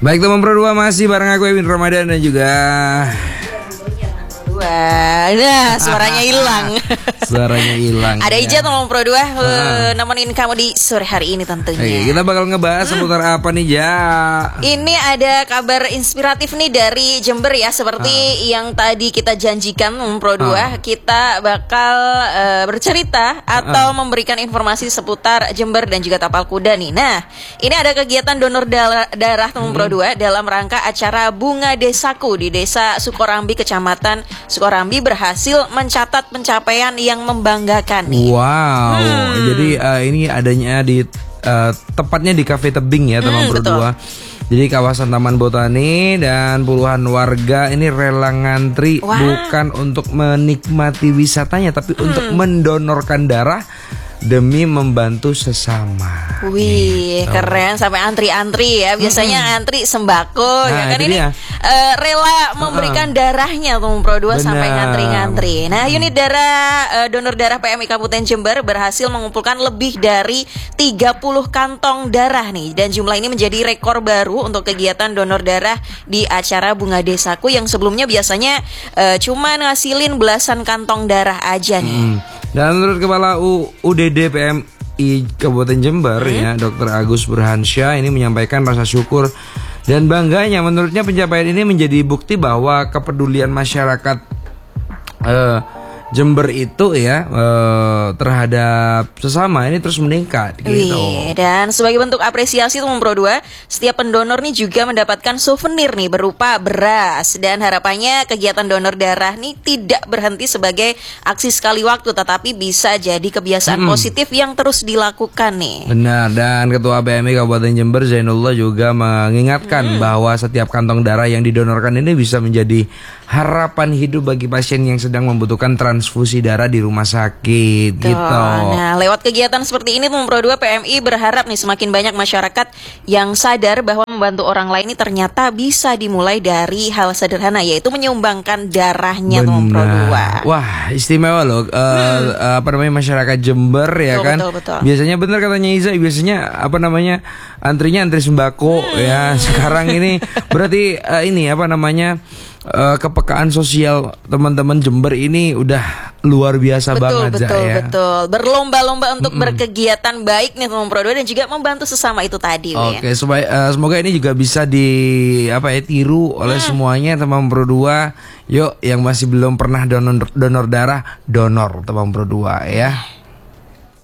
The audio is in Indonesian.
Baik teman Pro 2, masih bareng aku Ewin Ramadan dan juga Nah, suaranya hilang. Suaranya hilang. Ada Ija teman Pro 2 nemenin kamu di sore hari ini tentunya. Oke, kita bakal ngebahas seputar apa nih, Ja? Ini ada kabar inspiratif nih dari Jember ya. Seperti yang tadi kita janjikan teman Pro 2, kita bakal bercerita atau memberikan informasi seputar Jember dan juga Tapal Kuda nih. Nah, ini ada kegiatan donor darah teman Pro 2 dalam rangka acara Bunga Desaku di Desa Sukorambi, Kecamatan Sukorambi, berhasil mencatat pencapaian yang membanggakan nih. Wow, jadi ini adanya di tepatnya di Cafe Tebing ya teman Pro 2. Jadi kawasan Taman Botani dan puluhan warga ini rela ngantri bukan untuk menikmati wisatanya tapi untuk mendonorkan darah demi membantu sesama. Wih, keren, sampai antri-antri ya. Biasanya antri sembako ya kan, ini rela memberikan darahnya tuh Pro 2 sampai ngantri-ngantri. Nah, unit darah donor darah PMI Kabupaten Jember berhasil mengumpulkan lebih dari 30 kantong darah nih, dan jumlah ini menjadi rekor baru untuk kegiatan donor darah di acara Bunga Desaku yang sebelumnya biasanya cuma ngasilin belasan kantong darah aja nih. Dan menurut Kepala UDD PMI Kabupaten Jember ya, Dr. Agus Burhansyah ini menyampaikan rasa syukur dan bangganya. Menurutnya pencapaian ini menjadi bukti bahwa kepedulian masyarakat Jember itu ya terhadap sesama ini terus meningkat gitu. Dan sebagai bentuk apresiasi teman Pro 2, setiap pendonor nih juga mendapatkan souvenir nih berupa beras, dan harapannya kegiatan donor darah nih tidak berhenti sebagai aksi sekali waktu tetapi bisa jadi kebiasaan positif yang terus dilakukan nih. Benar, dan Ketua PMI Kabupaten Jember Zainullah juga mengingatkan bahwa setiap kantong darah yang didonorkan ini bisa menjadi harapan hidup bagi pasien yang sedang membutuhkan transfusi darah di rumah sakit gitu. Nah, lewat kegiatan seperti ini Pro 2 PMI berharap nih semakin banyak masyarakat yang sadar bahwa membantu orang lain ini ternyata bisa dimulai dari hal sederhana, yaitu menyumbangkan darahnya Pro 2. Wah, istimewa loh masyarakat Jember ya kan. Betul. Biasanya benar katanya Iza, biasanya antrinya antri sembako ya. Sekarang ini berarti kepekaan sosial teman-teman Jember ini udah luar biasa banget ya. Betul. Berlomba-lomba untuk berkegiatan baik nih teman Pro 2 dan juga membantu sesama itu tadi. Oke, semoga ini juga bisa tiru oleh semuanya teman Pro 2. Yuk, yang masih belum pernah donor darah, donor teman Pro 2 ya.